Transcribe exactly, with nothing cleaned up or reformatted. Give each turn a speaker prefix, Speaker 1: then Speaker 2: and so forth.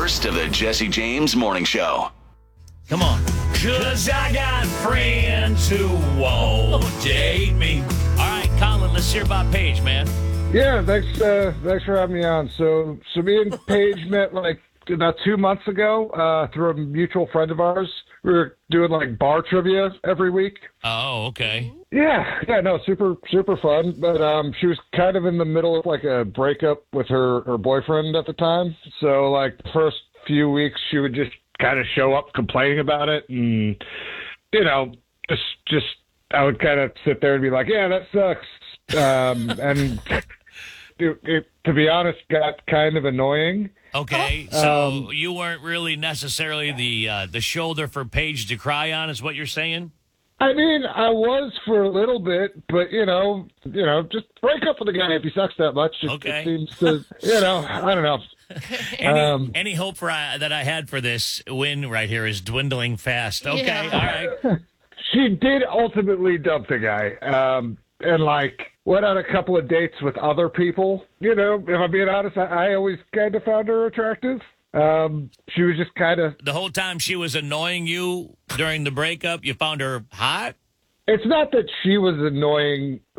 Speaker 1: first of the Jesse James Morning Show.
Speaker 2: Come on.
Speaker 3: Cause I got friends who won't date me.
Speaker 2: All right, Colin, let's hear about Paige, man.
Speaker 4: Yeah, thanks. Uh, thanks for having me on. So, so me and Paige met like about two months ago uh, through a mutual friend of ours. We were doing like bar trivia every week.
Speaker 2: Oh, okay.
Speaker 4: Yeah, yeah, no, super, super fun. But um, she was kind of in the middle of like a breakup with her her boyfriend at the time. So, like the first few weeks, she would just kind of show up complaining about it, and you know, just just I would kind of sit there and be like, yeah, that sucks, um, and it, it, to be honest, got kind of annoying.
Speaker 2: Okay, so
Speaker 4: Um,
Speaker 2: you weren't really necessarily the uh, the shoulder for Paige to cry on, is what you're saying?
Speaker 4: I mean, I was for a little bit, but you know, you know, just break up with a guy if he sucks that much. It,
Speaker 2: Okay.
Speaker 4: it seems to, you know, I don't know.
Speaker 2: Any,
Speaker 4: Um,
Speaker 2: any hope for uh, that I had for this win right here is dwindling fast. Okay,
Speaker 5: Yeah.
Speaker 2: all right.
Speaker 4: She did ultimately dump the guy, um, and like went on a couple of dates with other people. You know, if I'm being honest, I, I always kind of found her attractive. Um, she was just kind of.
Speaker 2: The whole time she was annoying you during the breakup, you found her hot?
Speaker 4: It's not that she was annoying.